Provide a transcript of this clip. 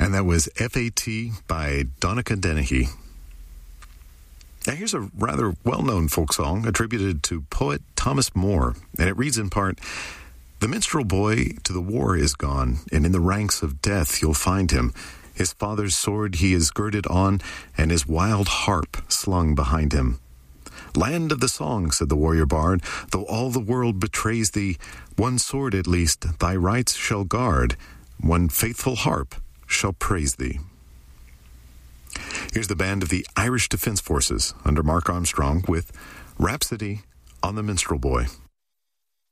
And that was FAT by Donica Dennehy. Now here's a rather well-known folk song attributed to poet Thomas Moore, and it reads in part, "The minstrel boy to the war is gone, and in the ranks of death you'll find him. His father's sword he is girded on, and his wild harp slung behind him. Land of the song," said the warrior bard, "though all the world betrays thee, one sword at least thy rights shall guard, one faithful harp shall praise thee." Here's the band of the Irish Defence Forces under Mark Armstrong with Rhapsody on the Minstrel Boy.